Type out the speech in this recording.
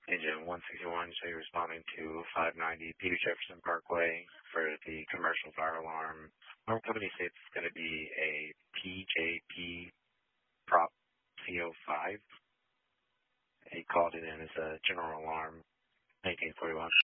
Agent 161, so you're responding to 590 Peter Jefferson Parkway for the commercial fire alarm. Our company states it's going to be a PJP Prop CO5. He called it in as a general alarm, 1941.